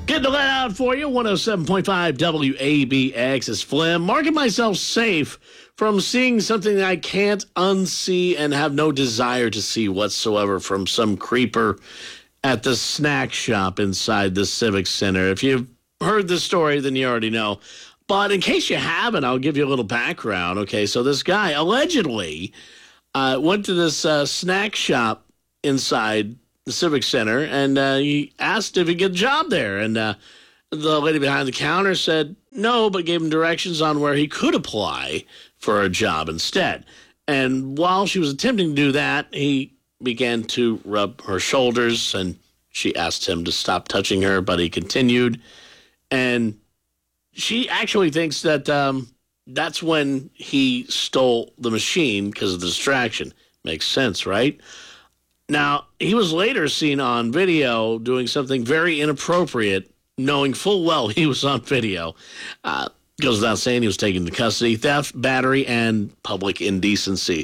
Getting the let out for you, 107.5 WABX is Flynn. Marking myself safe from seeing something I can't unsee and have no desire to see whatsoever from some creeper at the snack shop inside the Civic Center. If you've heard this story, then you already know. But in case you haven't, I'll give you a little background. Okay, so this guy allegedly went to this snack shop inside the Civic Center, and he asked if he could get a job there. And the lady behind the counter said no, but gave him directions on where he could apply for a job instead. And while she was attempting to do that, he began to rub her shoulders, and she asked him to stop touching her, but he continued. And she actually thinks that that's when he stole the machine because of the distraction. Makes sense, right? Now, he was later seen on video doing something very inappropriate, knowing full well he was on video. Goes without saying he was taken into custody. Theft, battery, and public indecency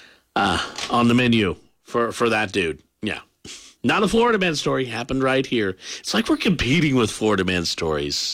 on the menu for that dude. Yeah. Not a Florida man story. Happened right here. It's like we're competing with Florida man stories.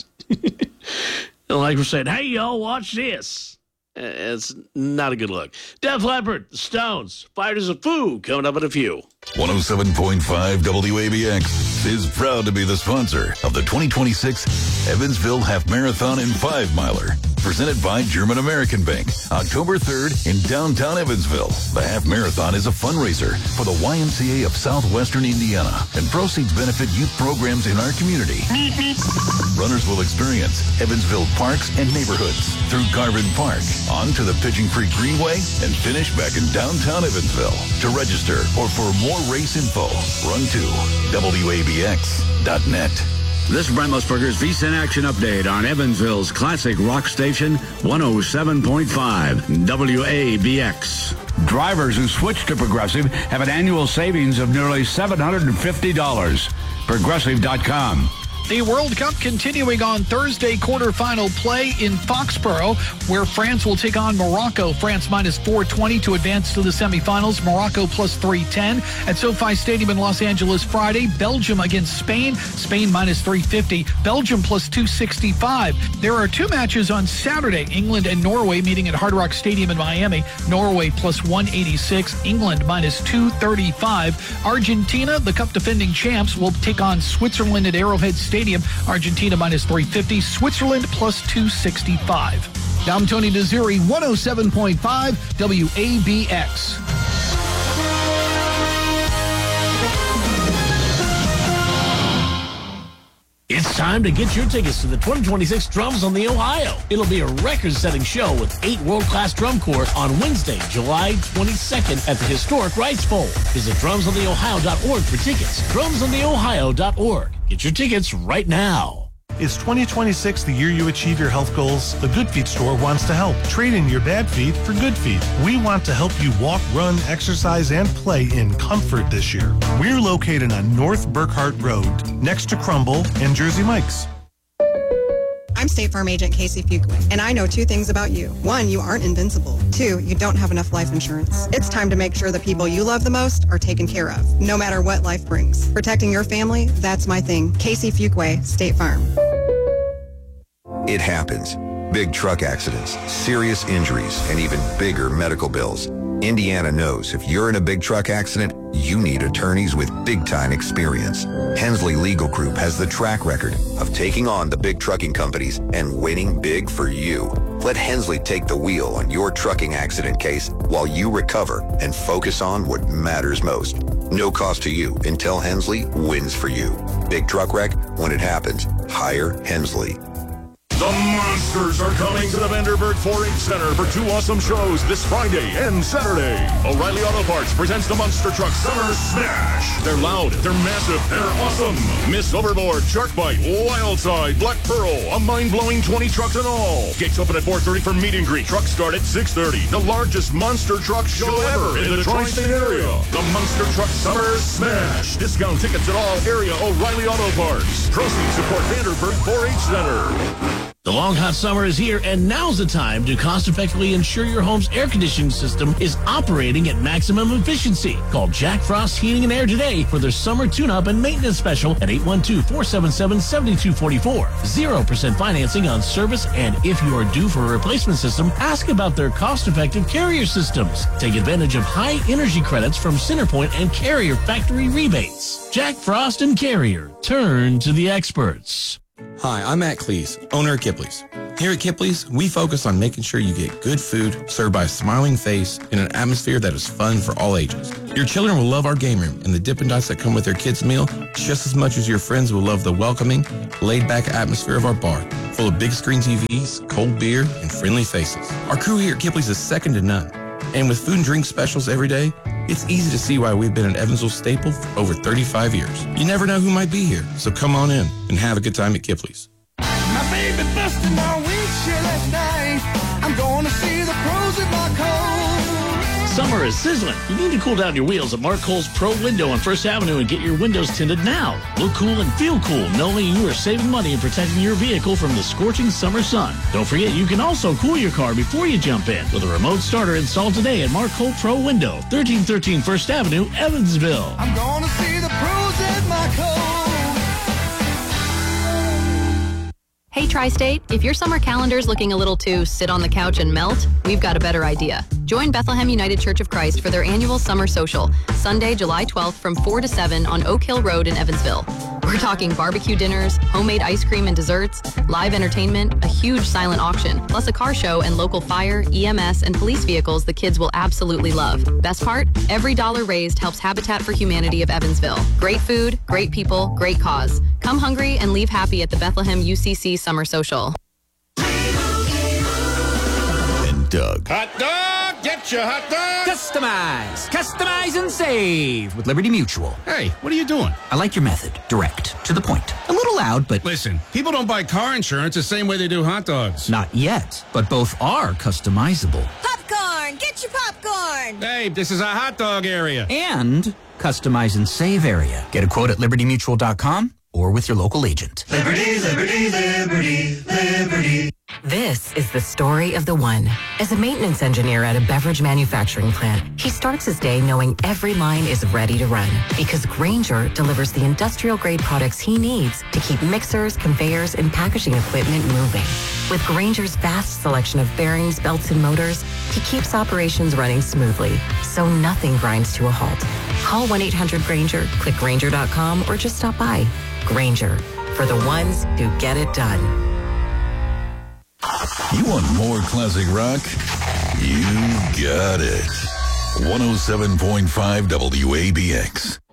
And like we're saying, hey, yo, watch this. It's not a good look. Def Leppard, The Stones, Fighters of Foo, coming up in a few. 107.5 WABX is proud to be the sponsor of the 2026 Evansville Half Marathon and 5-Miler. Presented by German American Bank, October 3rd in downtown Evansville. The Half Marathon is a fundraiser for the YMCA of Southwestern Indiana, and proceeds benefit youth programs in our community. Runners will experience Evansville parks and neighborhoods through Garvin Park, on to the Pigeon Creek Greenway, and finish back in downtown Evansville. To register or for more race info, run to WABX.net. This is Brent Musburger's VSiN Action Update on Evansville's classic rock station, 107.5 WABX. Drivers who switch to Progressive have an annual savings of nearly $750. Progressive.com. The World Cup continuing on Thursday, quarterfinal play in Foxborough, where France will take on Morocco. France minus 420 to advance to the semifinals. Morocco plus 310. At SoFi Stadium in Los Angeles Friday, Belgium against Spain. Spain minus 350. Belgium plus 265. There are two matches on Saturday. England and Norway meeting at Hard Rock Stadium in Miami. Norway plus 186. England minus 235. Argentina, the Cup defending champs, will take on Switzerland at Arrowhead Stadium. Argentina minus 350, Switzerland plus 265. I'm Tony Desiri, 107.5 WABX. It's time to get your tickets to the 2026 Drums on the Ohio. It'll be a record-setting show with 8 world-class drum corps on Wednesday, July 22nd at the historic Rice Bowl. Visit drumsontheohio.org for tickets. drumsontheohio.org. Get your tickets right now. Is 2026 the year you achieve your health goals? The Good Feet store wants to help. Trade in your bad feet for good feet. We want to help you walk, run, exercise, and play in comfort this year. We're located on North Burkhart Road, next to Crumble and Jersey Mike's. I'm State Farm Agent Casey Fuqua, and I know 2 things about you. 1, you aren't invincible. 2, you don't have enough life insurance. It's time to make sure the people you love the most are taken care of, no matter what life brings. Protecting your family, that's my thing. Casey Fuqua, State Farm. It happens. Big truck accidents, serious injuries, and even bigger medical bills. Indiana knows if you're in a big truck accident, you need attorneys with big-time experience. Hensley Legal Group has the track record of taking on the big trucking companies and winning big for you. Let Hensley take the wheel on your trucking accident case while you recover and focus on what matters most. No cost to you until Hensley wins for you. Big truck wreck? When it happens, hire Hensley. The Monsters are coming to the Vanderburg 4-H Center for 2 awesome shows this Friday and Saturday. O'Reilly Auto Parts presents the Monster Truck Summer Smash. They're loud, they're massive, they're awesome. Miss Overboard, Shark Bite, Wildside, Black Pearl, a mind-blowing 20 trucks in all. Gates open at 4:30 for meet and greet. Trucks start at 6:30. The largest monster truck show ever in the tri-state area. The Monster Truck Summer Smash. Discount tickets at all area O'Reilly Auto Parts. Proceeds support Vanderburg 4-H Center. The long hot summer is here, and now's the time to cost-effectively ensure your home's air conditioning system is operating at maximum efficiency. Call Jack Frost Heating and Air today for their summer tune-up and maintenance special at 812-477-7244. 0% financing on service, and if you are due for a replacement system, ask about their cost-effective Carrier systems. Take advantage of high energy credits from Centerpoint and Carrier factory rebates. Jack Frost and Carrier. Turn to the experts. Hi, I'm Matt Cleese, owner of Kipley's. Here at Kipley's, we focus on making sure you get good food served by a smiling face in an atmosphere that is fun for all ages. Your children will love our game room and the Dippin' Dots that come with their kids' meal just as much as your friends will love the welcoming, laid-back atmosphere of our bar, full of big screen TVs, cold beer, and friendly faces. Our crew here at Kipley's is second to none. And with food and drink specials every day, it's easy to see why we've been an Evansville staple for over 35 years. You never know who might be here, so come on in and have a good time at Kipley's. My baby busted my windshield last night. I'm going to see the pros at Mark Cole. Summer is sizzling. You need to cool down your wheels at Mark Cole's Pro Window on First Avenue and get your windows tinted now. Look cool and feel cool, knowing you are saving money and protecting your vehicle from the scorching summer sun. Don't forget, you can also cool your car before you jump in with a remote starter installed today at Mark Cole Pro Window, 1313 First Avenue, Evansville. I'm going to see the pros at Mark Cole. Hey, Tri-State, if your summer calendar's looking a little too sit on the couch and melt, we've got a better idea. Join Bethlehem United Church of Christ for their annual summer social, Sunday, July 12th from 4 to 7 on Oak Hill Road in Evansville. We're talking barbecue dinners, homemade ice cream and desserts, live entertainment, a huge silent auction, plus a car show and local fire, EMS, and police vehicles the kids will absolutely love. Best part? Every dollar raised helps Habitat for Humanity of Evansville. Great food, great people, great cause. Come hungry and leave happy at the Bethlehem UCC Summer Social. And Doug. Hot dog! Get your hot dog! Customize and save with Liberty Mutual. Hey, what are you doing? I like your method. Direct. To the point. A little loud, but... Listen, people don't buy car insurance the same way they do hot dogs. Not yet, but both are customizable. Popcorn! Get your popcorn! Hey, this is a hot dog area. And customize and save area. Get a quote at libertymutual.com or with your local agent. Liberty, liberty, liberty, liberty. This is the story of the one. As a maintenance engineer at a beverage manufacturing plant, he starts his day knowing every line is ready to run because Grainger delivers the industrial-grade products he needs to keep mixers, conveyors, and packaging equipment moving. With Grainger's vast selection of bearings, belts, and motors, he keeps operations running smoothly, so nothing grinds to a halt. Call 1-800-GRAINGER, click Grainger.com, or just stop by. Grainger, for the ones who get it done. You want more classic rock? You got it. 107.5 WABX.